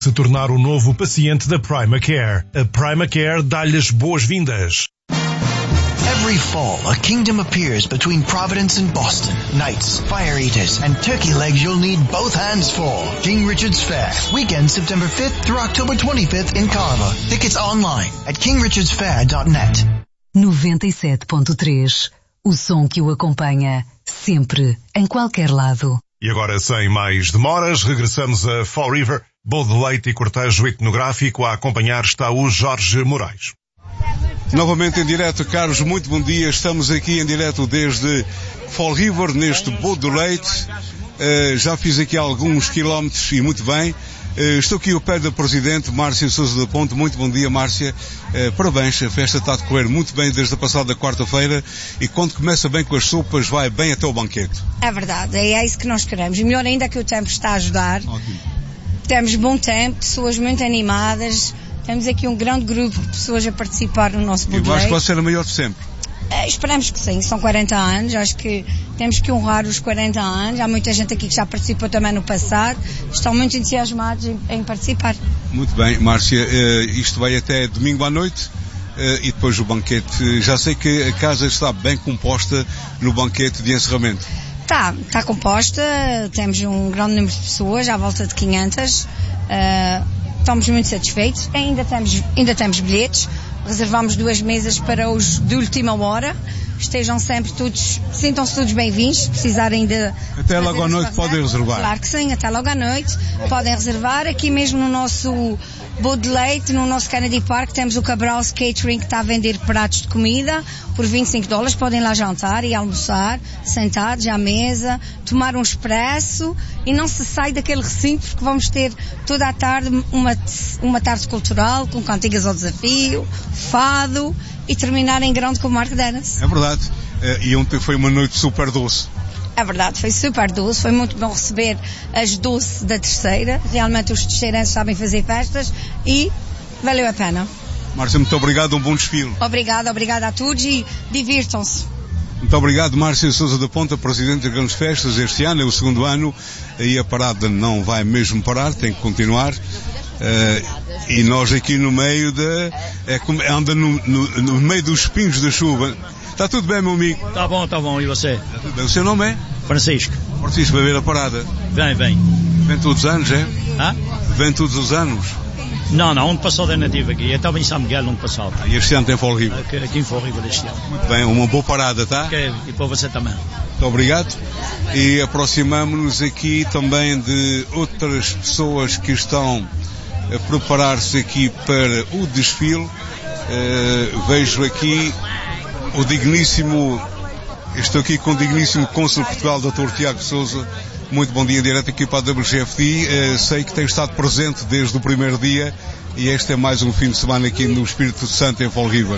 Se tornar o novo paciente da Primacare. A Primacare dá-lhes boas-vindas. Every fall, a kingdom appears between Providence and Boston. Knights, fire eaters, and turkey legs you'll need both hands for. King Richard's Fair. Weekend September 5th through October 25th in Carver. Tickets online at kingrichardsfair.net. 97.3. O som que o acompanha, sempre, em qualquer lado. E agora, sem mais demoras, regressamos a Fall River. Bolo de leite e cortejo etnográfico. A acompanhar está o Jorge Moraes. Novamente em direto, Carlos, muito bom dia. Estamos aqui em direto desde Fall River, neste bolo de leite. Já fiz aqui alguns quilómetros e muito bem. Estou aqui ao pé da Presidente Márcia Sousa da Ponte. Muito bom dia, Márcia. Parabéns, a festa está a decorrer muito bem desde a passada quarta-feira e quando começa bem com as sopas vai bem até o banquete. É verdade, é isso que nós queremos. E melhor ainda que o tempo está a ajudar. Ótimo. Temos bom tempo, pessoas muito animadas. Temos aqui um grande grupo de pessoas a participar no nosso bolo de Eu acho leite. que vai ser a maior de sempre. Esperamos que sim, são 40 anos, acho que temos que honrar os 40 anos, há muita gente aqui que já participou também no passado, estão muito entusiasmados em participar. Muito bem, Márcia, isto vai até domingo à noite e depois o banquete. Já sei que a casa está bem composta no banquete de encerramento. Está composta, temos um grande número de pessoas, à volta de 500, estamos muito satisfeitos, ainda temos bilhetes. Reservamos 2 mesas para os de última hora. Estejam sempre todos, sintam-se todos bem-vindos, se precisarem de... Até logo à noite podem reservar. Claro que sim, até logo à noite. Podem reservar. Aqui mesmo no nosso bolo de leite, no nosso Kennedy Park, temos o Cabral's Catering que está a vender pratos de comida por $25. Podem lá jantar e almoçar, sentados à mesa, tomar um expresso e não se sai daquele recinto porque vamos ter toda a tarde uma tarde cultural com cantigas ao desafio, fado e terminar em grande com o Mark Dennis. É verdade. E ontem foi uma noite super doce. É verdade, foi super doce, foi muito bom receber as doce da terceira. Realmente os terceirenses sabem fazer festas e valeu a pena. Márcia, muito obrigado, um bom desfile. Obrigada a todos e divirtam-se. Muito obrigado, Márcia Sousa da Ponte, Presidente das Grandes Festas. Este ano é o segundo ano e a parada não vai mesmo parar, tem que continuar. E nós aqui no meio anda no meio dos espinhos da chuva. Está tudo bem, meu amigo? Tá bom, e você? Está tudo bem. O seu nome é? Francisco. Francisco, vai ver a parada? Vem. Vem todos os anos, é? Hã? Vem todos os anos? Não, ano passado é nativo aqui. Eu estava em São Miguel ano passado. E este ano tem Fall River? Aqui em Fall River este ano. Muito bem, uma boa parada, tá? Okay, e para você também. Muito obrigado. E aproximamos-nos aqui também de outras pessoas que estão a preparar-se aqui para o desfile. Vejo aqui o digníssimo, estou aqui com o digníssimo Cônsul de Portugal, Dr. Tiago Sousa. Muito bom dia, direto aqui para a WGFD. Sei que tem estado presente desde o primeiro dia e este é mais um fim de semana aqui no Espírito Santo em Fall River.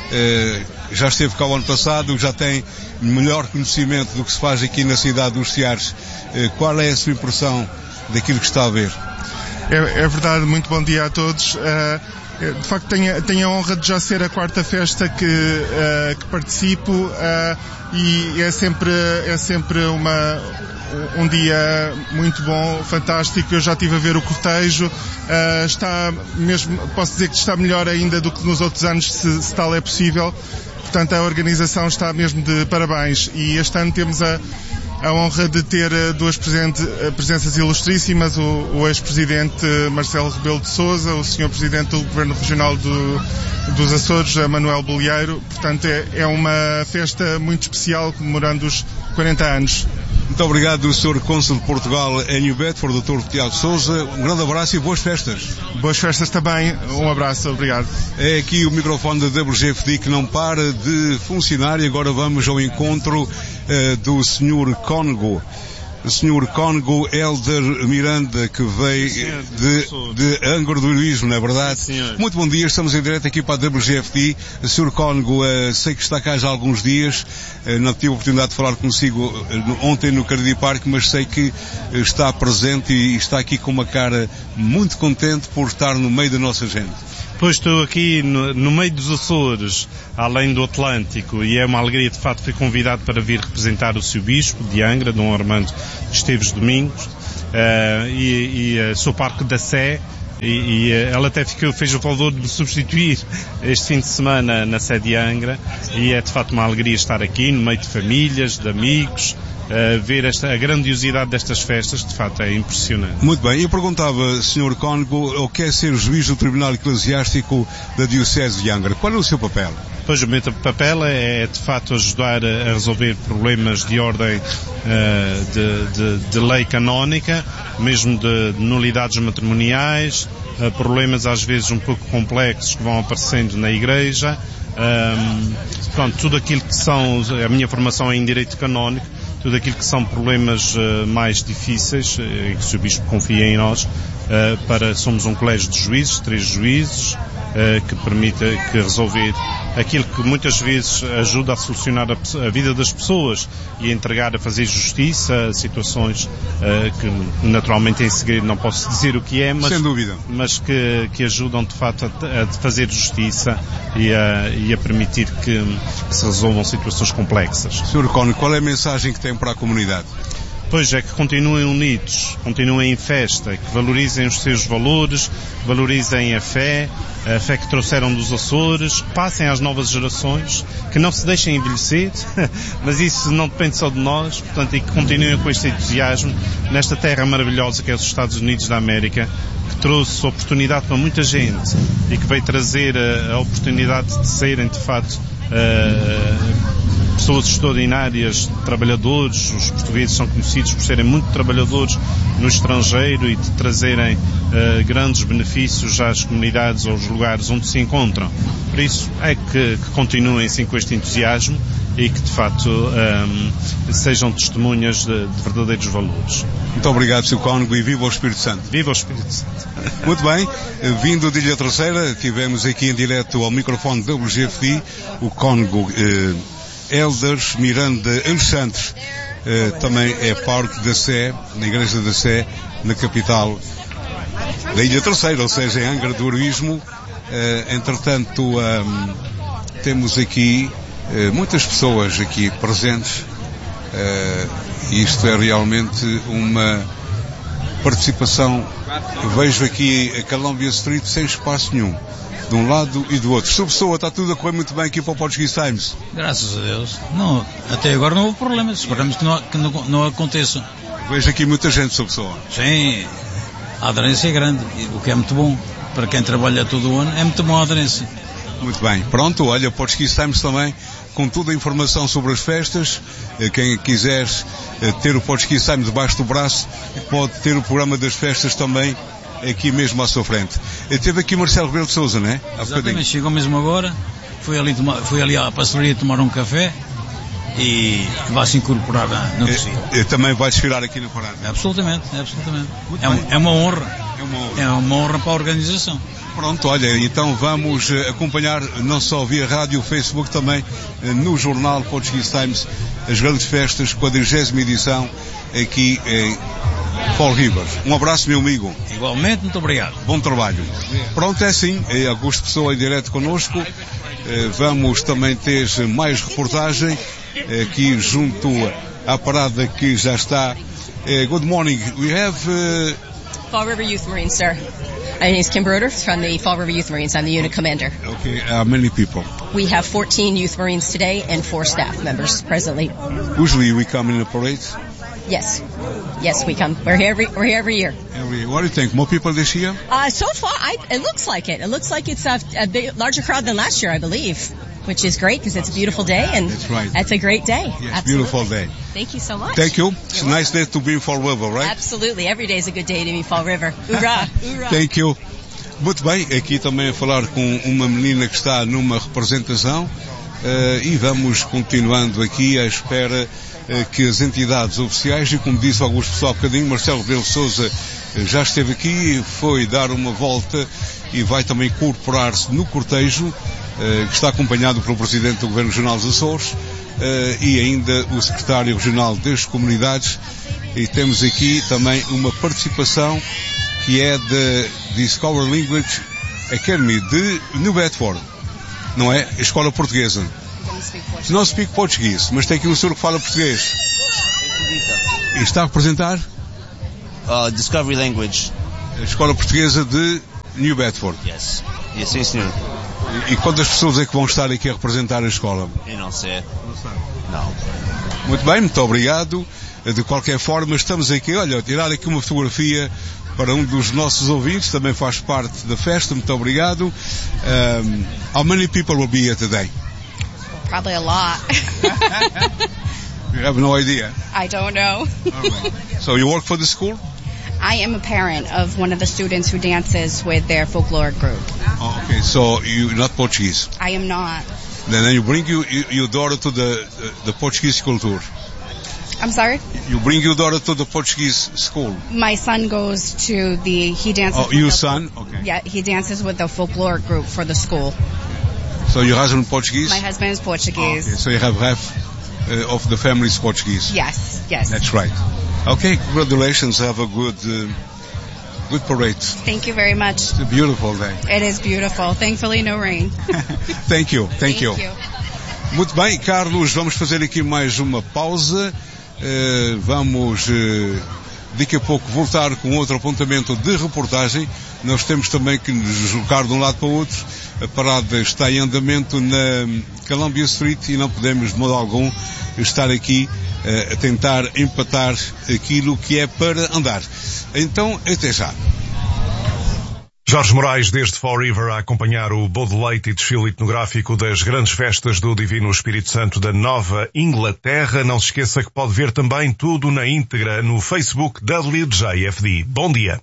Já esteve cá o ano passado, já tem melhor conhecimento do que se faz aqui na cidade dos Ceares. Qual é a sua impressão daquilo que está a ver? É verdade, muito bom dia a todos. De facto tenho a honra de já ser a quarta festa que participo e é sempre um dia muito bom, fantástico. Eu já estive a ver o cortejo, está mesmo, posso dizer que está melhor ainda do que nos outros anos, se tal é possível. Portanto, a organização está mesmo de parabéns e este ano temos a honra de ter duas presenças ilustríssimas, o ex-presidente Marcelo Rebelo de Sousa, o senhor presidente do Governo Regional dos Açores, Manuel Bolieiro. Portanto, é uma festa muito especial, comemorando os 40 anos. Muito obrigado, Sr. Cônsul de Portugal em New Bedford, Dr. Tiago Sousa. Um grande abraço e boas festas. Boas festas também. Um abraço, obrigado. É aqui o microfone da WGFD que não para de funcionar e agora vamos ao encontro do Sr. Congo. O Sr. Congo Helder Miranda, que veio de Angra do Heroísmo, não é verdade? Sim, muito bom dia, estamos em direto aqui para a WGFD. O Sr. Congo, sei que está cá já há alguns dias, não tive a oportunidade de falar consigo ontem no Kennedy Park, mas sei que está presente e está aqui com uma cara muito contente por estar no meio da nossa gente. Pois estou aqui no meio dos Açores, além do Atlântico, e é uma alegria, de facto, fui convidado para vir representar o seu bispo de Angra, Dom Armando Esteves Domingos, e sou parque da Sé, e ela até fez o favor de me substituir este fim de semana na sede de Angra, e é de facto uma alegria estar aqui no meio de famílias, de amigos, ver a grandiosidade destas festas, de facto é impressionante. Muito bem, eu perguntava, Sr. Cônego, o que é ser juiz do Tribunal Eclesiástico da Diocese de Angra? Qual é o seu papel? Pois, o meu papel é de facto ajudar a resolver problemas de ordem de lei canónica, mesmo de nulidades matrimoniais, problemas às vezes um pouco complexos que vão aparecendo na Igreja. Pronto, tudo aquilo que são, a minha formação é em Direito Canónico, tudo aquilo que são problemas mais difíceis, e que o Sr. Bispo confia em nós, somos um colégio de juízes, 3 juízes, que permite resolver aquilo que muitas vezes ajuda a solucionar a vida das pessoas e a fazer justiça, situações que naturalmente em segredo não posso dizer o que é, mas, sem dúvida, mas que ajudam de facto a fazer justiça e a permitir que se resolvam situações complexas. Sr. Cônego, qual é a mensagem que tem para a comunidade? Pois é, que continuem unidos, continuem em festa, que valorizem os seus valores, valorizem a fé que trouxeram dos Açores, que passem às novas gerações, que não se deixem envelhecer, mas isso não depende só de nós, portanto, e que continuem com este entusiasmo nesta terra maravilhosa que é os Estados Unidos da América, que trouxe oportunidade para muita gente e que veio trazer a oportunidade de serem, de facto, pessoas extraordinárias, trabalhadores. Os portugueses são conhecidos por serem muito trabalhadores no estrangeiro e de trazerem grandes benefícios às comunidades ou aos lugares onde se encontram. Por isso é que continuem assim com este entusiasmo e que de facto sejam testemunhas de verdadeiros valores. Muito obrigado, Sr. Cônego, e viva o Espírito Santo. Viva o Espírito Santo. Muito bem, vindo de Ilha Terceira, tivemos aqui em direto ao microfone WGFI o Cônego Elders Miranda Alexandre, também é pároco da Sé, na Igreja da Sé, na capital da Ilha Terceira, ou seja, em Angra do Heroísmo. Entretanto, temos aqui muitas pessoas aqui presentes, isto é realmente uma participação. Vejo aqui a Columbia Street sem espaço nenhum, de um lado e do outro. Sua pessoa, está tudo a correr muito bem aqui para o Portuguese Times? Graças a Deus. Não, até agora não houve problemas. Esperamos que não aconteça. Vejo aqui muita gente, sua pessoa. Sim, a aderência é grande, o que é muito bom. Para quem trabalha todo o ano, é muito bom a aderência. Muito bem. Pronto, olha, Portuguese Times também, com toda a informação sobre as festas. Quem quiser ter o Portuguese Times debaixo do braço, pode ter o programa das festas também aqui mesmo à sua frente. Teve aqui Marcelo Rebelo de Sousa, não é? Exatamente, chegou mesmo agora, fui ali à pastelaria tomar um café e vai se incorporar no possível. Também vai desfilar aqui na parada? Absolutamente, absolutamente. É uma honra. É uma honra para a organização. Pronto, olha, então vamos acompanhar não só via rádio, Facebook, também no jornal Portuguese Times, as grandes festas, 40ª edição aqui em Fall River. Um abraço, meu amigo. Igualmente, muito obrigado. Bom trabalho. Pronto, é assim, Augusto Pessoa em direto connosco. Vamos também ter mais reportagem aqui junto à parada que já está. Good morning, we have... Fall River Youth Marines, sir. My name is Kim Broder from the Fall River Youth Marines. I'm the unit commander. Okay, many people? We have 14 youth Marines today and 4 staff members presently. Usually we come in a parade? Yes. Yes, we come. We're here every year. What do you think? More people this year? So far, it looks like it. It looks like it's a larger crowd than last year, I believe, which is great because it's a beautiful day and that's right. It's a great day. Yes, beautiful day. Thank you so much. Thank you. It's a nice day to be in Fall River, right? Absolutely. Every day is a good day to be in Fall River. Hoorah! Hoorah! Thank you. Muito bem, aqui também a falar com uma menina que está numa representação e vamos continuando aqui à espera que as entidades oficiais, e como disse Augusto Pessoa há bocadinho, Marcelo Rebelo de Sousa já esteve aqui, foi dar uma volta e vai também incorporar-se no cortejo, que está acompanhado pelo Presidente do Governo Regional dos Açores e ainda o Secretário Regional das Comunidades, e temos aqui também uma participação que é da Discover Language Academy de New Bedford, não é? A escola portuguesa. Não speak português, mas tem aqui um senhor que fala português. E está a representar? Discovery Language. A escola portuguesa de New Bedford. Yes. Sim, senhor. E quantas pessoas é que vão estar aqui a representar a escola? Eu não sei. Não. Muito bem, muito obrigado. De qualquer forma, estamos aqui, olha, a tirar aqui uma fotografia para um dos nossos ouvintes, também faz parte da festa. Muito obrigado. How many people will be here today? Probably a lot. You have no idea? I don't know. Right. So you work for the school? I am a parent of one of the students who dances with their folklore group. Oh, okay, so you're not Portuguese? I am not. Then you bring your daughter to the Portuguese culture. I'm sorry? You bring your daughter to the Portuguese school? My son goes to he dances. Oh, your son? Okay. Yeah, he dances with the folklore group for the school. So your husband Portuguese? My husband is Portuguese. Okay, so you have half of the family is Portuguese? Yes. That's right. Okay, congratulations. Have a good parade. Thank you very much. It's a beautiful day. It is beautiful. Thankfully, no rain. Thank you. Muito bem, Carlos, vamos fazer aqui mais uma pausa. Vamos daqui a pouco voltar com outro apontamento de reportagem. Nós temos também que nos deslocar de um lado para o outro. A parada está em andamento na Columbia Street e não podemos de modo algum estar aqui a tentar empatar aquilo que é para andar. Então, até já. Jorge Moraes, desde Fall River, a acompanhar o bode de leite e desfile etnográfico das grandes festas do Divino Espírito Santo da Nova Inglaterra. Não se esqueça que pode ver também tudo na íntegra no Facebook WJFD. Bom dia.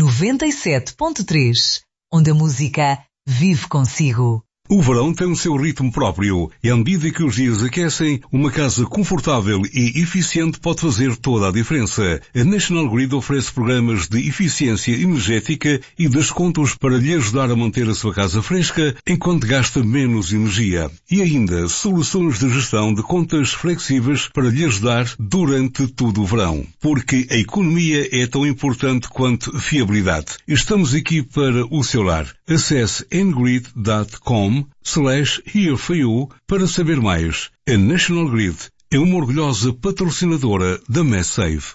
97.3, onde a música vive consigo. O verão tem o seu ritmo próprio e à medida que os dias aquecem, uma casa confortável e eficiente pode fazer toda a diferença. A National Grid oferece programas de eficiência energética e descontos para lhe ajudar a manter a sua casa fresca enquanto gasta menos energia. E ainda soluções de gestão de contas flexíveis para lhe ajudar durante todo o verão. Porque a economia é tão importante quanto fiabilidade. Estamos aqui para o seu lar. Acesse ngrid.com/here for you para saber mais. A National Grid é uma orgulhosa patrocinadora da MassSave.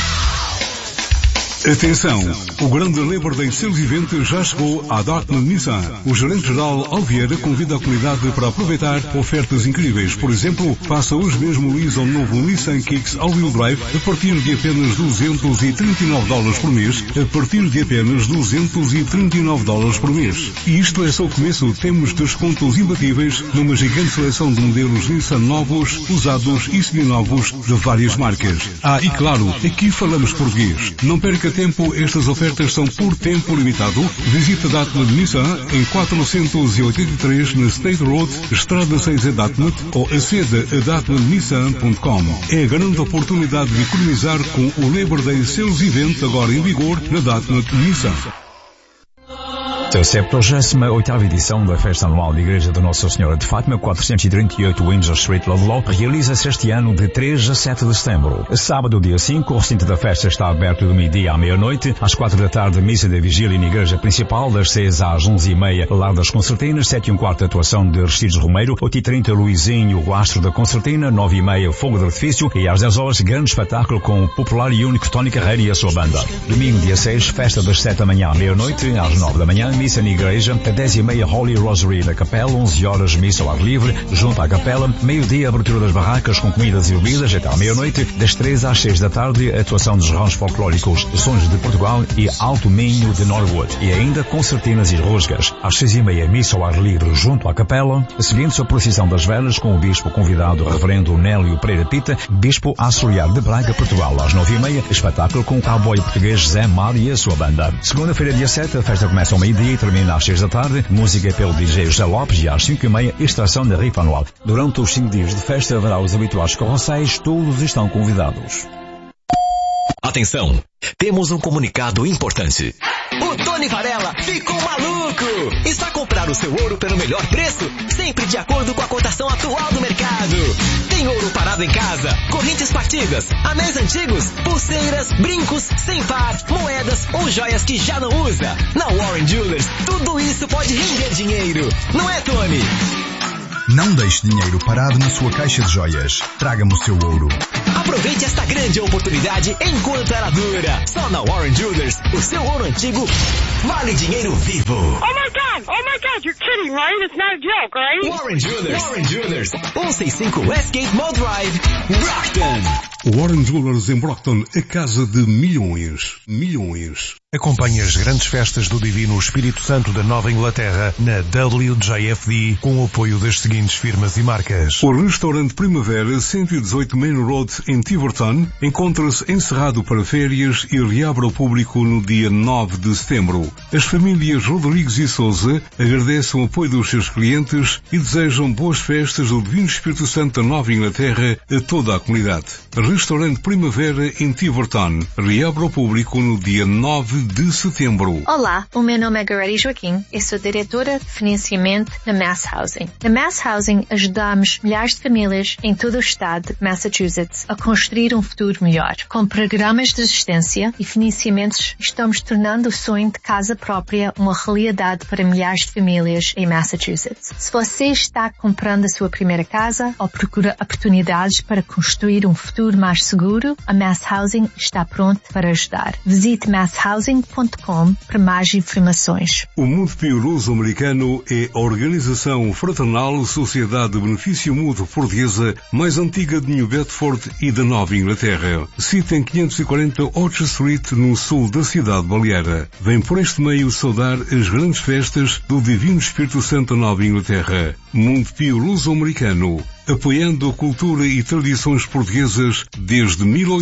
Atenção! O grande Labor Day Sales Event já chegou à Dartmouth Nissan. O gerente-geral Alvieira convida a comunidade para aproveitar ofertas incríveis. Por exemplo, faça hoje mesmo o lease ao novo Nissan Kicks All-Wheel Drive a partir de apenas $239 por mês. A partir de apenas $239 por mês. E isto é só o começo. Temos descontos imbatíveis numa gigante seleção de modelos Nissan novos, usados e seminovos de várias marcas. E claro, aqui falamos português. Não perca tempo, estas ofertas são por tempo limitado. Visita Dartmouth Nissan em 483 na State Road, Estrada 6 a Dartmouth ou aceda a dartmouthnissan.com. É a grande oportunidade de economizar com o Labor Day Sales Event agora em vigor na Dartmouth Nissan. A 78ª edição da Festa Anual da Igreja de Nossa Senhora de Fátima, 438 Windsor Street, Ludlow, realiza-se este ano de 3 a 7 de setembro. Sábado, dia 5, o recinto da festa está aberto do meio-dia à meia-noite. Às 4 da tarde, missa da vigília na Igreja Principal, das 6 às 11h30, Lar das Concertinas, 7h15, atuação de Aristides Romeiro, 8h30, Luizinho, o Astro da Concertina, 9h30, Fogo de Artifício e às 10 horas, grande espetáculo com o popular e único Tony Carreira e a sua banda. Domingo, dia 6, festa das 7 da manhã à meia-noite, às 9 da manhã, missa na igreja, a 10h30 Holy Rosary na capela, 11 horas missa ao ar livre, junto à capela, meio-dia abertura das barracas com comidas e bebidas até à meia-noite, das 3 às 6 da tarde, atuação dos rãos folclóricos Sons de Portugal e Alto Minho de Norwood, e ainda concertinas e rosgas. Às 6h30 missa ao ar livre junto à capela, seguindo-se a procissão das velas com o bispo convidado Reverendo Nélio Pereira Pita, bispo auxiliar de Braga, Portugal. Às 9h30, espetáculo com o cowboy português Zé Mar e a sua banda. Segunda-feira, dia 7, a festa começa ao meio-dia e termina às 6 da tarde, música pelo DJ José Lopes e às 5h30, extração da rifa anual. Durante os 5 dias de festa haverá os habituais carrosséis, todos estão convidados. Atenção, temos um comunicado importante. O Tony Varela ficou maluco! Está a comprar o seu ouro pelo melhor preço, sempre de acordo com a cotação atual do mercado. Tem ouro parado em casa, correntes partidas, anéis antigos, pulseiras, brincos, sem par, moedas ou joias que já não usa. Na Warren Jewelers, tudo isso pode render dinheiro. Não é, Tony? Não deixe dinheiro parado na sua caixa de joias. Traga-me o seu ouro. Aproveite esta grande oportunidade enquanto ela dura. Só na Warren Jewelers, o seu ouro antigo vale dinheiro vivo. Oh my God, you're kidding, right? It's not a joke, right? Warren Jewelers, 165 Westgate Mall Drive, Brockton. Warren Jewelers em Brockton, a casa de milhões. Acompanhe as grandes festas do Divino Espírito Santo da Nova Inglaterra na WJFD com o apoio das seguintes firmas e marcas. O restaurante Primavera 118 Main Road em Tiverton encontra-se encerrado para férias e reabre ao público no dia 9 de setembro. As famílias Rodrigues e Souza agradecem o apoio dos seus clientes e desejam boas festas do Divino Espírito Santo da Nova Inglaterra a toda a comunidade. Restaurante Primavera em Tiverton reabre ao público no dia 9 de setembro. Olá, o meu nome é Gareti Joaquim. Eu sou diretora de financiamento na Mass Housing. Na Mass Housing ajudamos milhares de famílias em todo o estado de Massachusetts a construir um futuro melhor. Com programas de assistência e financiamentos, estamos tornando o sonho de casa própria uma realidade para milhares de famílias em Massachusetts. Se você está comprando a sua primeira casa ou procura oportunidades para construir um futuro mais seguro, a Mass Housing está pronto para ajudar. Visite masshousing.com para mais informações. O Montepio Luso-Americano é a organização fraternal Sociedade de Benefício Mútuo Portuguesa mais antiga de New Bedford e da Nova Inglaterra. Sita em 540 Orchard Street, no sul da cidade baleara. Vem por este meio saudar as grandes festas do Divino Espírito Santo da Nova Inglaterra. Montepio Luso-Americano, apoiando a cultura e tradições portuguesas desde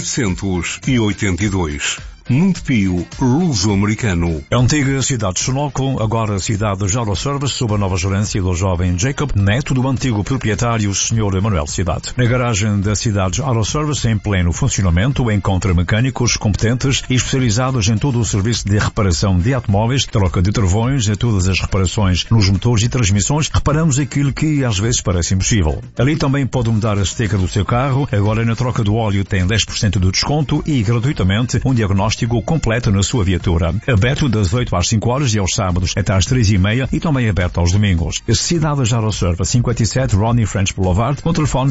1882. Montepio Luso-Americano. A antiga cidade de Sunoco, agora a cidade de Euroservice, sob a nova gerência do jovem Jacob, neto do antigo proprietário Sr. Emanuel Cidade. Na garagem da cidade de Euroservice, em pleno funcionamento, encontra mecânicos competentes e especializados em todo o serviço de reparação de automóveis, troca de travões, a todas as reparações nos motores e transmissões. Reparamos aquilo que às vezes parece impossível. Ali também pode mudar a sticker do seu carro. Agora na troca do óleo tem 10% de desconto e gratuitamente um diagnóstico completo na sua viatura. Aberto das 8 às 5 horas e aos sábados até às 3:30 e também aberto aos domingos. Cidade de Aeroserva 57 Ronnie French Boulevard, com telefone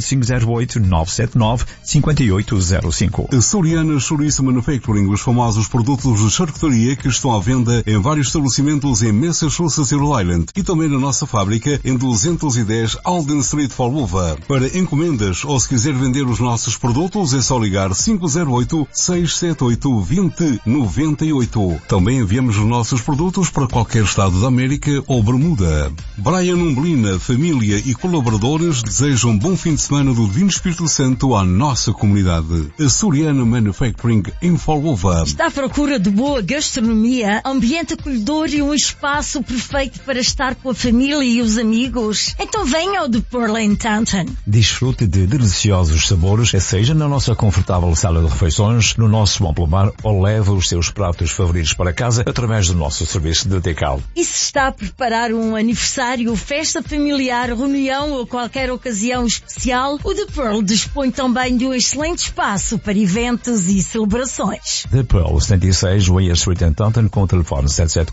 508-979-5805. A Soriana Chouriço Manufacturing, os famosos produtos de charcutaria que estão à venda em vários estabelecimentos em Massachusetts e Rhode Island e também na nossa fábrica em 210 Alden Street, Fall River. Para encomendas ou se quiser vender os nossos produtos é só ligar 508-678-2098. Também enviamos os nossos produtos para qualquer estado da América ou Bermuda. Brian Umblina, família e colaboradores desejam um bom fim de semana do Divino Espírito Santo à nossa comunidade. A Soriana Manufacturing em Fall River. Está à procura de boa gastronomia, ambiente acolhedor e um espaço perfeito para estar com a família e os amigos? Então venha ao The Pearl em Taunton. Desfrute de deliciosos sabores, seja na nossa confortável sala de refeições, no nosso amplo bar ou leva os seus pratos favoritos para casa através do nosso serviço de decal. E se está a preparar um aniversário, festa familiar, reunião ou qualquer ocasião especial, o The Pearl dispõe também de um excelente espaço para eventos e celebrações. The Pearl, 76 Weir Street em Taunton, com o telefone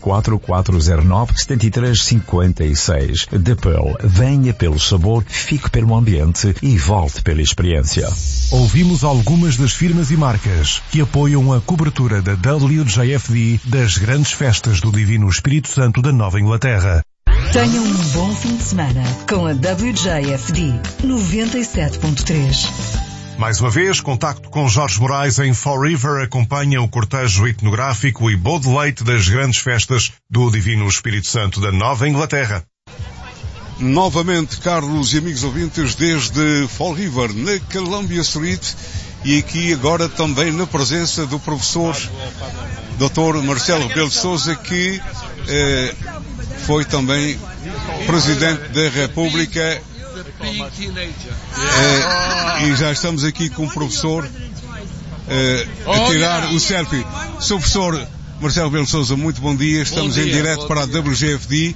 774-409-7356. The Pearl, venha pelo sabor, fique pelo ambiente e volte pela experiência. Ouvimos algumas das firmas e marcas que apoiam a cobertura da WJFD das grandes festas do Divino Espírito Santo da Nova Inglaterra. Tenham um bom fim de semana com a WJFD 97.3. Mais uma vez, contacto com Jorge Moraes em Fall River, acompanha o cortejo etnográfico e boa de leite das grandes festas do Divino Espírito Santo da Nova Inglaterra. Novamente, Carlos e amigos ouvintes, desde Fall River, na Columbia Street, e aqui agora também na presença do professor Dr. Marcelo Rebelo de Sousa, que foi também Presidente da República, e já estamos aqui com o professor a tirar o selfie. Sr. Professor Marcelo Rebelo de Sousa, muito bom dia, estamos em direto para a WGFD.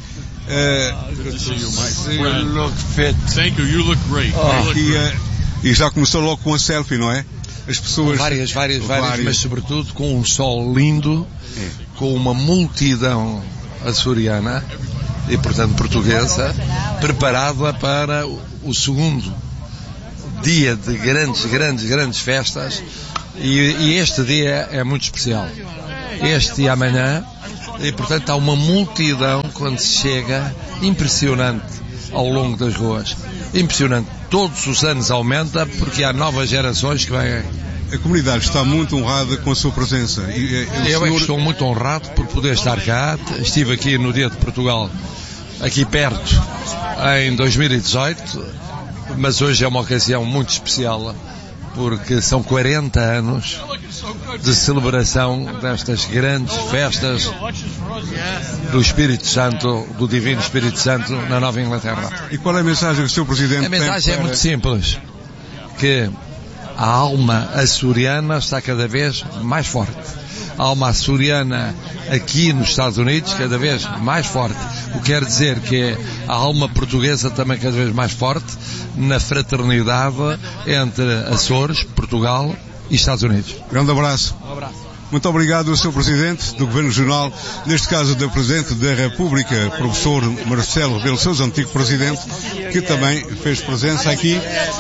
You look fit. Thank you. You look great. E já começou logo com a selfie, não é? As pessoas... Várias, mas sobretudo com um sol lindo, com uma multidão açoriana, e, portanto, portuguesa, preparada para o segundo dia de grandes festas, e este dia é muito especial. Este e amanhã, e, portanto, há uma multidão quando se chega, impressionante, ao longo das ruas. Impressionante. Todos os anos aumenta, porque há novas gerações que vêm. A comunidade está muito honrada com a sua presença. Eu estou muito honrado por poder estar cá. Estive aqui no Dia de Portugal, aqui perto, em 2018, mas hoje é uma ocasião muito especial, porque são 40 anos de celebração destas grandes festas do Espírito Santo, do Divino Espírito Santo, na Nova Inglaterra. E qual é a mensagem que o Sr. Presidente tem? A mensagem é muito simples, que a alma açoriana está cada vez mais forte. A alma açoriana aqui nos Estados Unidos cada vez mais forte. O que quer dizer que a alma portuguesa também cada vez mais forte na fraternidade entre Açores, Portugal e Estados Unidos. Grande abraço. Um abraço. Muito obrigado ao Sr. Presidente do Governo Regional, neste caso da Presidente da República, professor Marcelo Rebelo de Sousa, antigo Presidente, que também fez presença aqui.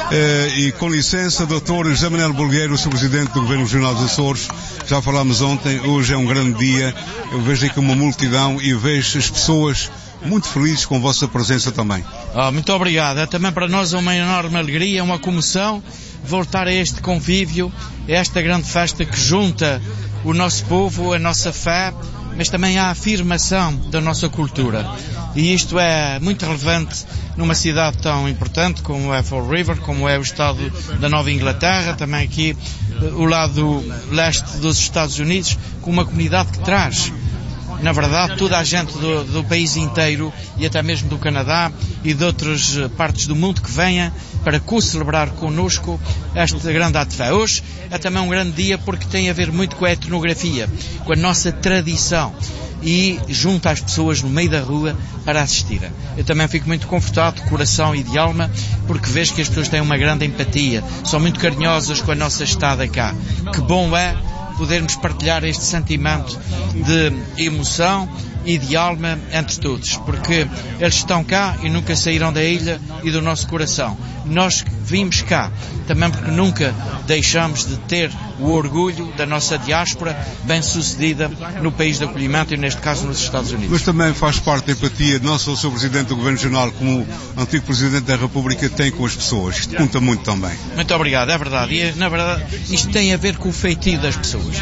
E com licença, Dr. José Manuel Bolgueiro, Sr. Presidente do Governo Regional dos Açores. Já falámos ontem, hoje é um grande dia. Eu vejo aqui uma multidão e vejo as pessoas muito felizes com a vossa presença também. Muito obrigado. É também para nós uma enorme alegria, uma comoção, voltar a este convívio, a esta grande festa que junta o nosso povo, a nossa fé, mas também a afirmação da nossa cultura. E isto é muito relevante numa cidade tão importante como é Fall River, como é o estado da Nova Inglaterra, também aqui o lado leste dos Estados Unidos, com uma comunidade que traz, na verdade, toda a gente do país inteiro e até mesmo do Canadá e de outras partes do mundo que venha para co-celebrar connosco este grande ato de fé. Hoje é também um grande dia porque tem a ver muito com a etnografia, com a nossa tradição, e junta as pessoas no meio da rua para assistirem. Eu também fico muito confortado de coração e de alma, porque vejo que as pessoas têm uma grande empatia, são muito carinhosas com a nossa estada cá. Que bom é podermos partilhar este sentimento de emoção e de alma entre todos, porque eles estão cá e nunca saíram da ilha e do nosso coração. Nós vimos cá também porque nunca deixamos de ter o orgulho da nossa diáspora bem-sucedida no país de acolhimento e neste caso nos Estados Unidos. Mas também faz parte da empatia, não só o Sr. Presidente do Governo Regional como o antigo Presidente da República tem com as pessoas. Isto conta muito também. Muito obrigado, é verdade. E na verdade isto tem a ver com o feitio das pessoas.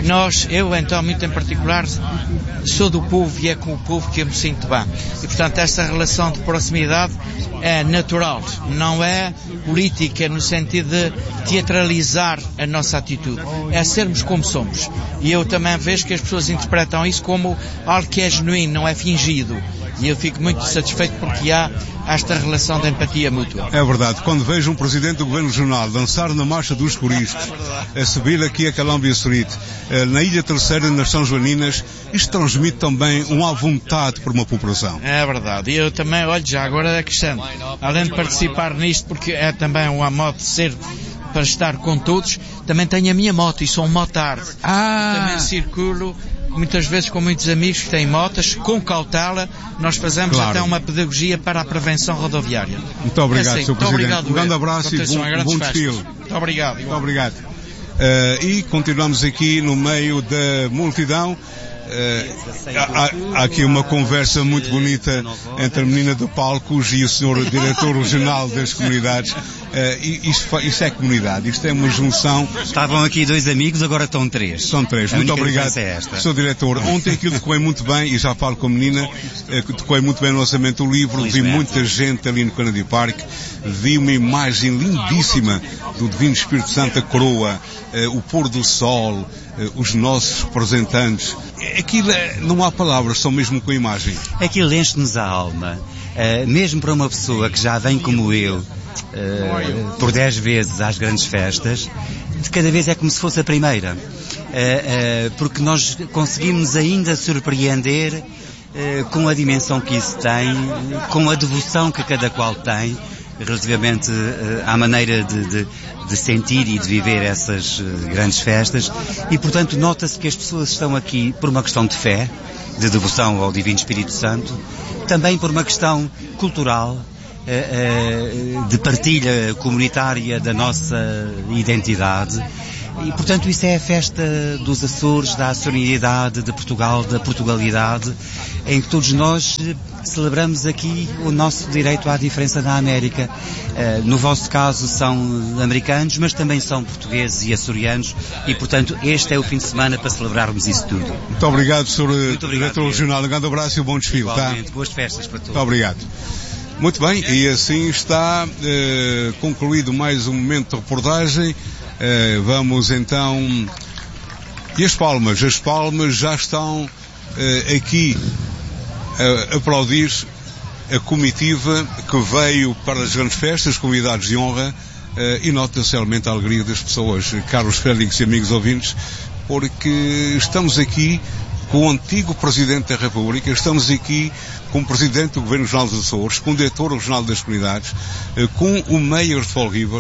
Eu então muito em particular sou do povo e é com o povo que eu me sinto bem. E portanto esta relação de proximidade é natural, não é política no sentido de teatralizar a nossa atitude, é sermos como somos. E eu também vejo que as pessoas interpretam isso como algo que é genuíno, não é fingido. E eu fico muito satisfeito porque há esta relação de empatia mútua. É verdade. Quando vejo um Presidente do Governo Regional dançar na Marcha dos Coriscos, a subir aqui a Columbia Street, na Ilha Terceira, nas São Joaninas, isto transmite também uma vontade por uma população. É verdade. E eu também, olho já agora acrescento, além de participar nisto, porque é também uma moto de ser para estar com todos, também tenho a minha moto e sou um motard. Também circulo muitas vezes com muitos amigos que têm motas, com cautela. Nós fazemos até uma pedagogia para a prevenção rodoviária. Muito obrigado, Sr. Presidente. Obrigado, um grande abraço e bom desfile. Muito obrigado. Muito obrigado. E continuamos aqui no meio da multidão. Há aqui uma conversa muito bonita entre a menina do palcos e o senhor diretor regional das comunidades. Isto é comunidade, isto é uma junção. Estavam aqui dois amigos, agora estão três. São três, muito obrigado. Sr. Diretor, ontem aquilo decorreu muito bem, e já falo com a menina, decorreu muito bem no lançamento do livro, vi muita gente ali no Kennedy Park, vi uma imagem lindíssima do Divino Espírito Santo, a coroa, o pôr do sol, os nossos representantes. Aquilo não há palavras, só mesmo com a imagem. Aquilo enche-nos a alma, mesmo para uma pessoa que já vem como eu, por 10 vezes às grandes festas, de cada vez é como se fosse a primeira, porque nós conseguimos ainda surpreender com a dimensão que isso tem, com a devoção que cada qual tem, relativamente à maneira de sentir e de viver essas grandes festas, e portanto nota-se que as pessoas estão aqui por uma questão de fé, de devoção ao Divino Espírito Santo, também por uma questão cultural, de partilha comunitária da nossa identidade. E, portanto, isso é a festa dos Açores, da açorianidade, de Portugal, da Portugalidade, em que todos nós celebramos aqui o nosso direito à diferença da América. No vosso caso são americanos, mas também são portugueses e açorianos, e, portanto, este é o fim de semana para celebrarmos isso tudo. Muito obrigado, Sr. Diretor Regional. Um grande abraço e um bom desfile. Igualmente, tá? Boas festas para todos. Muito obrigado. Muito bem, e assim está concluído mais um momento de reportagem. Vamos então... E as palmas? As palmas já estão aqui a aplaudir a comitiva que veio para as grandes festas, convidados de honra, e nota-se realmente a alegria das pessoas, caros Félix e amigos ouvintes, porque estamos aqui com o antigo Presidente da República, estamos aqui com o Presidente do Governo Regional dos Açores, com o Diretor Regional das Comunidades, com o Mayor de Fall River.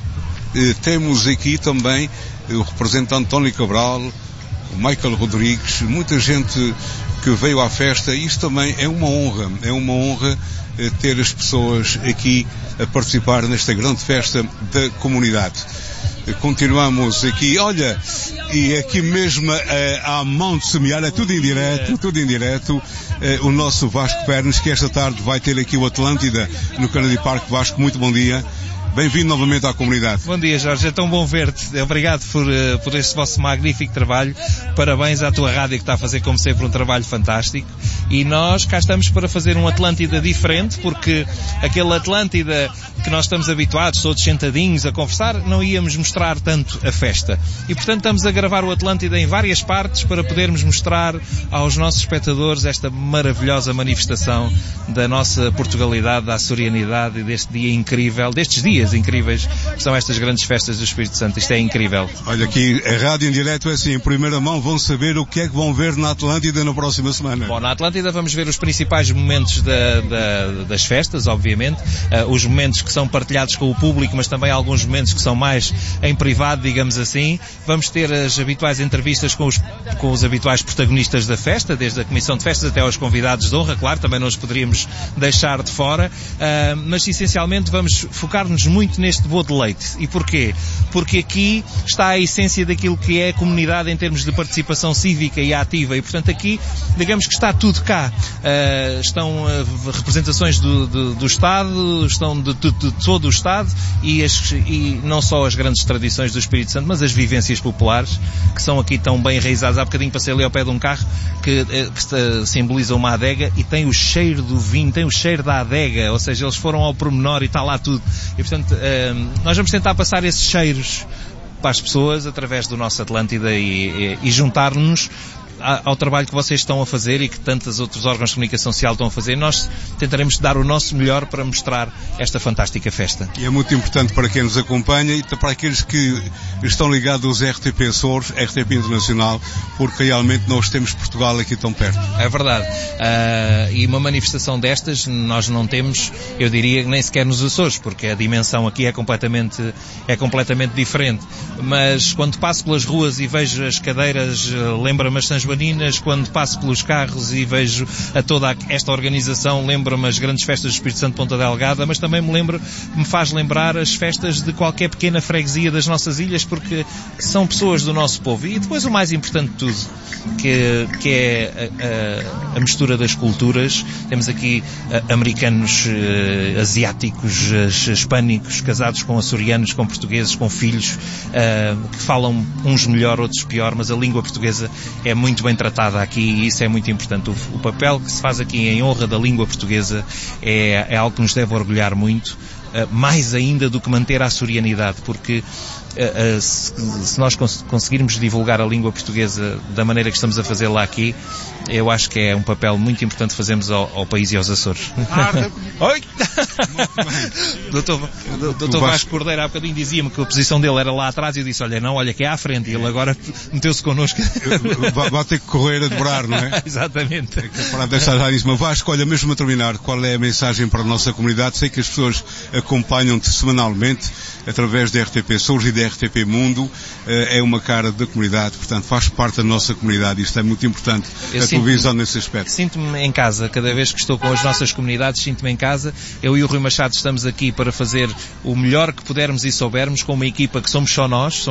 Temos aqui também o representante Tony Cabral, o Michael Rodrigues, muita gente que veio à festa. Isto também é uma honra ter as pessoas aqui a participar nesta grande festa da comunidade. Continuamos aqui, olha, e aqui mesmo à mão de semear, é tudo em direto, o nosso Vasco Pernes, que esta tarde vai ter aqui o Atlântida no Kennedy Park. Vasco, muito bom dia. Bem-vindo novamente à comunidade. Bom dia, Jorge, é tão bom ver-te. Obrigado por este vosso magnífico trabalho. Parabéns à tua rádio, que está a fazer, como sempre, um trabalho fantástico. E nós cá estamos para fazer um Atlântida diferente, porque aquele Atlântida que nós estamos habituados, todos sentadinhos a conversar, não íamos mostrar tanto a festa. E, portanto, estamos a gravar o Atlântida em várias partes para podermos mostrar aos nossos espectadores esta maravilhosa manifestação da nossa Portugalidade, da açorianidade e deste dia incrível, destes dias incríveis que são estas grandes festas do Espírito Santo. Isto é incrível. Olha, aqui a rádio em direto é assim, em primeira mão vão saber o que é que vão ver na Atlântida na próxima semana. Bom, na Atlântida vamos ver os principais momentos das festas, obviamente, os momentos que são partilhados com o público, mas também alguns momentos que são mais em privado, digamos assim. Vamos ter as habituais entrevistas com os habituais protagonistas da festa, desde a Comissão de Festas até aos convidados de honra, claro, também não os poderíamos deixar de fora, mas essencialmente vamos focar-nos muito neste boa de leite. E porquê? Porque aqui está a essência daquilo que é a comunidade em termos de participação cívica e ativa, e portanto aqui, digamos que está tudo cá. Estão representações do Estado, estão de todo o Estado, e não só as grandes tradições do Espírito Santo, mas as vivências populares, que são aqui tão bem enraizadas. Há bocadinho passei ali ao pé de um carro que simboliza uma adega e tem o cheiro do vinho, tem o cheiro da adega, ou seja, eles foram ao pormenor e está lá tudo. E portanto, nós vamos tentar passar esses cheiros para as pessoas através do nosso Atlântida e juntar-nos ao trabalho que vocês estão a fazer e que tantos outros órgãos de comunicação social estão a fazer. Nós tentaremos dar o nosso melhor para mostrar esta fantástica festa. E é muito importante para quem nos acompanha e para aqueles que estão ligados aos RTP Açores, RTP Internacional, porque realmente nós temos Portugal aqui tão perto. É verdade. E uma manifestação destas nós não temos, eu diria, nem sequer nos Açores, porque a dimensão aqui é completamente diferente. Mas quando passo pelas ruas e vejo as cadeiras, lembra-me as São Joaninas, quando passo pelos carros e vejo a toda esta organização, lembra-me as grandes festas do Espírito Santo de Ponta Delgada, mas também me faz lembrar as festas de qualquer pequena freguesia das nossas ilhas, porque são pessoas do nosso povo. E depois o mais importante de tudo, que é a mistura das culturas. Temos aqui americanos, asiáticos, hispânicos, casados com açorianos, com portugueses, com filhos, que falam uns melhor, outros pior, mas a língua portuguesa é muito bem tratada aqui e isso é muito importante. O papel que se faz aqui em honra da língua portuguesa é algo que nos deve orgulhar muito, mais ainda do que manter a açorianidade, porque se nós conseguirmos divulgar a língua portuguesa da maneira que estamos a fazê-la aqui, eu acho que é um papel muito importante que fazemos ao país e aos Açores. Oi! Doutor Vasco Cordeiro há bocadinho dizia-me que a posição dele era lá atrás e eu disse, olha que é à frente, e ele agora meteu-se connosco. Vai ter que correr a dobrar, não é? Exatamente. Para deixar já isso, mas Vasco, olha, mesmo a terminar, qual é a mensagem para a nossa comunidade? Sei que as pessoas acompanham-te semanalmente através da RTP Açores e da RTP Mundo, é uma cara da comunidade, portanto faz parte da nossa comunidade, isto é muito importante, a tua visão nesse aspecto. Sinto-me em casa, cada vez que estou com as nossas comunidades, sinto-me em casa. Eu e o Rui Machado estamos aqui para fazer o melhor que pudermos e soubermos, com uma equipa que somos só nós,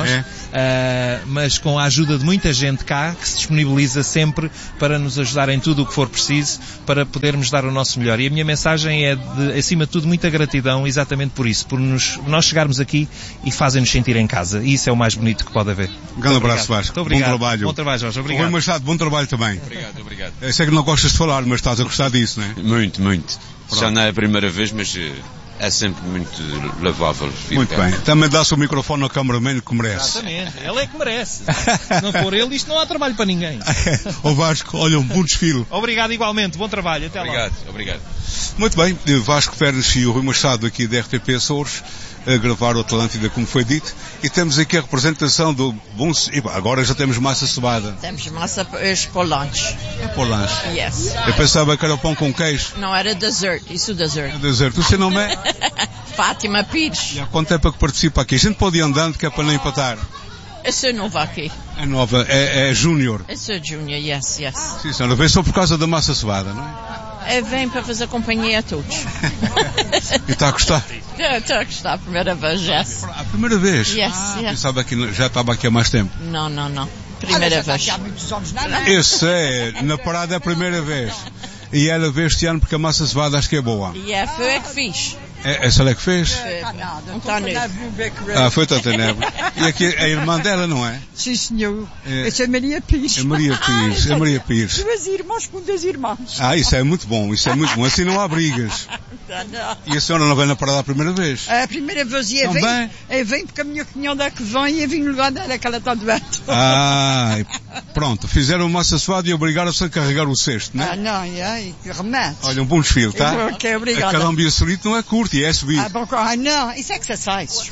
mas com a ajuda de muita gente cá, que se disponibiliza sempre para nos ajudar em tudo o que for preciso, para podermos dar o nosso melhor. E a minha mensagem é, acima de tudo, muita gratidão, exatamente por isso, por nós chegarmos aqui e fazem-nos sentir em casa. E isso é o mais bonito que pode haver. Um grande abraço, Vasco. Bom trabalho. Bom trabalho, Jorge. Obrigado. Rui Machado, bom trabalho também. Obrigado. Eu sei que não gostas de falar, mas estás a gostar disso, não é? Muito. Pronto. Já não é a primeira vez, mas é sempre muito louvável. Muito bem. Também dá-se o microfone ao cameraman que merece. Exatamente. Ele é que merece. Se não for ele, isto não há trabalho para ninguém. Ó Vasco, olha, um bom desfile. Obrigado igualmente. Bom trabalho. Até lá. Obrigado. Muito bem. Vasco Pérez e o Rui Machado aqui da RTP Açores a gravar o Atlântida, como foi dito, e temos aqui a representação do bom... Agora já temos massa cebada. Temos massa para lanche. É para lanche? Yes. Eu pensava que era o pão com queijo. Não, era dessert. Isso dessert. É dessert. O seu nome é? Fátima Pires. E há quanto tempo é que participa aqui? A gente pode ir andando, que é para não empatar. Eu sou nova aqui. É nova, é júnior. Eu sou júnior, yes. Sim, senhora, vem só por causa da massa cebada, não é? Vem para fazer companhia a todos. E está a gostar? Estou a gostar, a primeira vez, yes. A primeira vez? Yes. Pensava que já estava aqui há mais tempo. Não. Primeira vez. Esse na parada é a primeira vez. E ela vê este ano porque a massa cebada acho que é boa. Foi que fiz. Essa é que fez? Foi Tanta Neve. E aqui a irmã dela, não é? Sim, senhor. Essa é Maria Pires. É Maria Pires. Duas irmãs com 2 irmãos. Isso é muito bom. Assim não há brigas. E a senhora não vem na parada a primeira vez? A primeira vez vem porque a minha cunhada que vem e vem no lugar dela que ela está doente. Pronto. Fizeram massa cevada e obrigaram-se a carregar o cesto, não é? Que remédio. Olha, um bom desfile, tá? Obrigada. A Calambia Solito não é curto e é subir. Não, isso é exercício.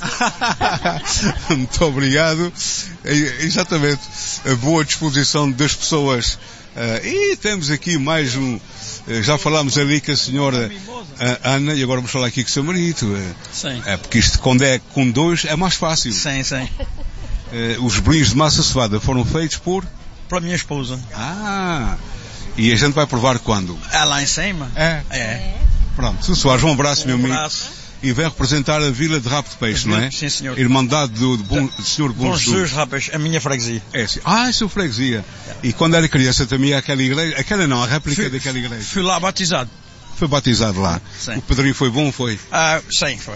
Muito obrigado. Exatamente. A boa disposição das pessoas. E temos aqui mais um... Já falámos ali com a senhora Ana e agora vamos falar aqui com o seu marido. Sim. Porque isto, quando é com 2, é mais fácil. Sim. Os bolinhos de massa cevada foram feitos pela minha esposa. E a gente vai provar quando? É lá em cima? É. Pronto. Sr. Soares, um abraço, meu amigo. E vem representar a Vila de Rabo de Peixe, não é? Sim, senhor. Irmandade do Senhor Bom Jesus. Rabo de Peixe, a minha freguesia. É sua freguesia. E quando era criança também aquela igreja, aquela não, a réplica daquela igreja. Fui lá batizado. Foi batizado lá. Sim. O padrinho foi bom, foi? Sim, foi.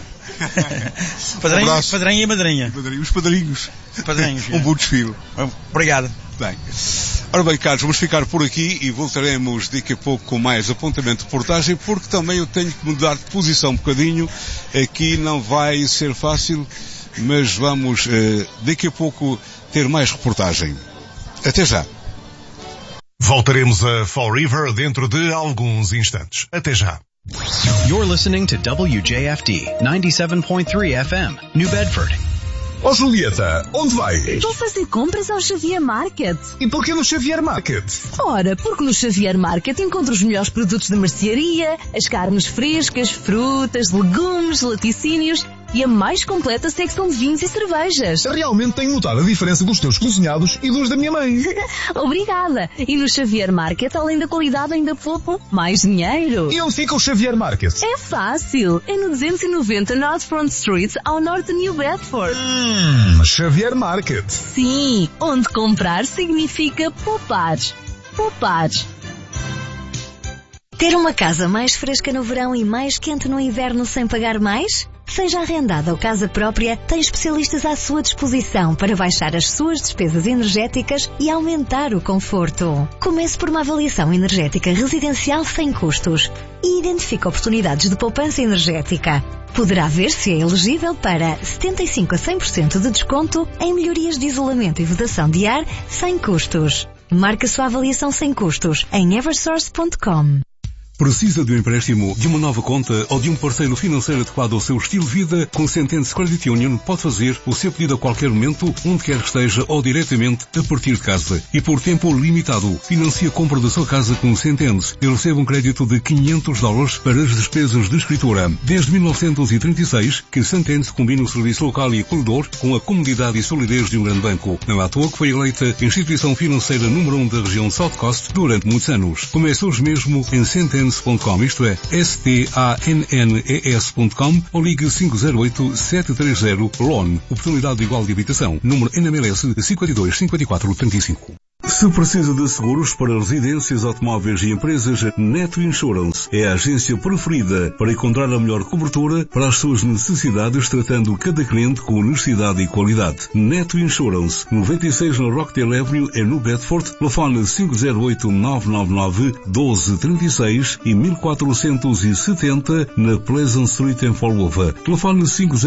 Padrinho e madrinha. Os padrinhos. Um bom desfile. Obrigado. Bem. Ora bem, Carlos, vamos ficar por aqui e voltaremos daqui a pouco com mais apontamento de reportagem, porque também eu tenho que mudar de posição um bocadinho. Aqui não vai ser fácil, mas vamos daqui a pouco ter mais reportagem. Até já. Voltaremos a Fall River dentro de alguns instantes. Até já. You're listening to WJFD 97.3 FM, New Bedford. Oh Julieta, onde vais? Vou fazer compras ao Xavier Market. E porquê no Xavier Market? Ora, porque no Xavier Market encontro os melhores produtos de mercearia, as carnes frescas, frutas, legumes, laticínios e a mais completa secção de vinhos e cervejas. Realmente tenho notado a diferença dos teus cozinhados e dos da minha mãe. Obrigada. E no Xavier Market, além da qualidade, ainda poupo mais dinheiro. E onde fica o Xavier Market? É fácil. É no 290 North Front Street, ao norte de New Bedford. Xavier Market. Sim, onde comprar significa poupar. Poupar. Ter uma casa mais fresca no verão e mais quente no inverno sem pagar mais? Seja arrendada ou casa própria, tem especialistas à sua disposição para baixar as suas despesas energéticas e aumentar o conforto. Comece por uma avaliação energética residencial sem custos e identifique oportunidades de poupança energética. Poderá ver se é elegível para 75% a 100% de desconto em melhorias de isolamento e vedação de ar sem custos. Marque a sua avaliação sem custos em eversource.com. Precisa de um empréstimo, de uma nova conta ou de um parceiro financeiro adequado ao seu estilo de vida? Com Sentence Credit Union pode fazer o seu pedido a qualquer momento, onde quer que esteja ou diretamente a partir de casa. E por tempo limitado, financie a compra da sua casa com Sentence e receba um crédito de $500 para as despesas de escritura. Desde 1936, que Sentence combina o serviço local e acolhedor com a comodidade e solidez de um grande banco. Não é à toa que foi eleita instituição financeira número 1 da região South Coast durante muitos anos. Comece hoje mesmo em Sentence.com, isto é, STANNES.com, ou ligue 508-730-LOAN. Oportunidade igual de habitação. Número NMLS 525435. Se precisa de seguros para residências, automóveis e empresas, Neto Insurance é a agência preferida para encontrar a melhor cobertura para as suas necessidades, tratando cada cliente com honestidade e qualidade. Neto Insurance, 96 na Rockdale Avenue, no Bedford, telefone 508-999-1236 e 1470 na Pleasant Street em Fall River. Telefone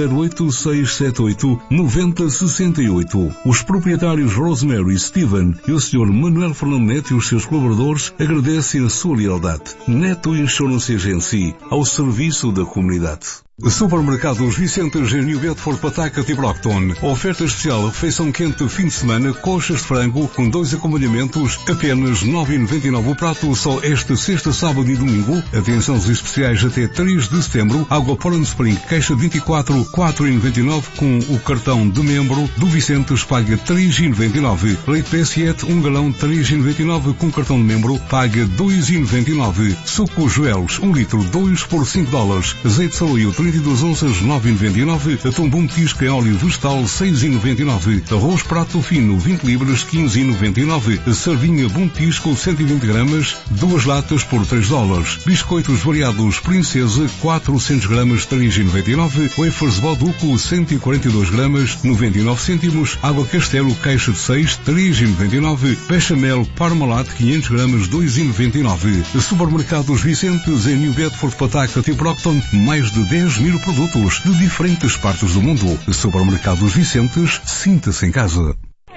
508-678-9068. Os proprietários Rosemary, Steven e o Sr. Manuel Fernando Neto e os seus colaboradores agradecem a sua lealdade. Neto Insurance Agency, ao serviço da comunidade. Supermercados Vicentes em New Bedford, Pawtucket e Brockton. Oferta especial, refeição quente fim de semana, coxas de frango com 2 acompanhamentos, apenas $9,99 o prato, só esta sexta, sábado e domingo. Atenções especiais até 3 de setembro. Água Poland Spring, caixa 24, $4,99 com o cartão de membro do Vicentes, paga $3,99. Leite P7, 1 galão, $3,99 com cartão de membro, paga $2,99. Suco Joelhos, 1 litro, 2 por $5. Azeite Salio, 32 onças, $9,99. Atum Bom Petisco em óleo vegetal, $6,99. Arroz prato fino, 20 libras, $15,99. Sardinha Bom Petisco, 120 gramas, 2 latas por $3. Biscoitos variados Princesa, 400 gramas, $3,99. Wafers Boduco, 142 gramas, 99 cêntimos. Água Castelo, caixa de 6, $3,99. Bechamel Parmalat, 500 gramas, $2,99. Supermercados Vicentes em New Bedford, Pawtucket e Brockton, mais de 10 mil produtos de diferentes partes do mundo. Supermercados Vicentes, sinta-se em casa.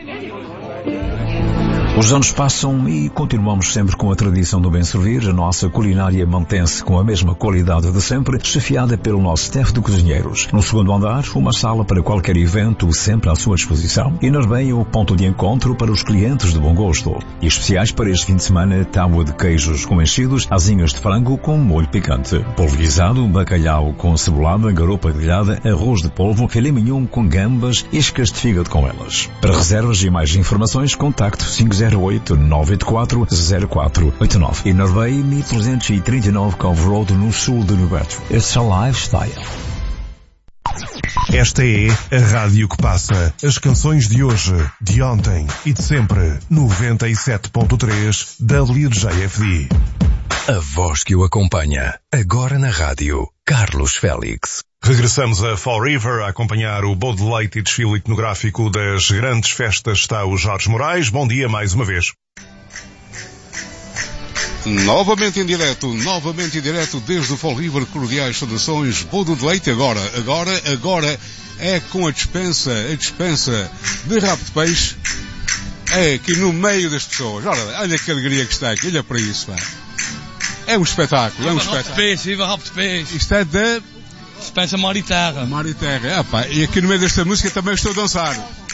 Os anos passam e continuamos sempre com a tradição do bem servir. A nossa culinária mantém-se com a mesma qualidade de sempre, chefiada pelo nosso staff de cozinheiros. No segundo andar, uma sala para qualquer evento, sempre à sua disposição. E nos bem o ponto de encontro para os clientes de bom gosto. E especiais para este fim de semana, tábua de queijos com enchidos, asinhas de frango com molho picante, polvo guisado, bacalhau com cebolada, garopa grelhada, arroz de polvo, filé mignon com gambas, iscas de fígado com elas. Para reservas e mais informações, contacte 508-984-0489 e Norway 1339 Cove Road, no sul de New Bedford. It's a lifestyle. Esta é a rádio que passa as canções de hoje, de ontem e de sempre. 97.3 WJFD. A voz que o acompanha, agora na rádio, Carlos Félix. Regressamos a Fall River a acompanhar o bolo de leite e desfile etnográfico das grandes festas. Está o Jorge Moraes. Bom dia mais uma vez. Novamente em direto desde o Fall River, cordiais saudações, bolo de leite agora é com a dispensa de rabo de peixe, é aqui no meio das pessoas. Olha que alegria que está aqui, olha para isso, pá. É um espetáculo, é um espetáculo. Viva rabo de peixe. Isto é da Dispensa Mariterra. E aqui no meio desta música também estou a dançar.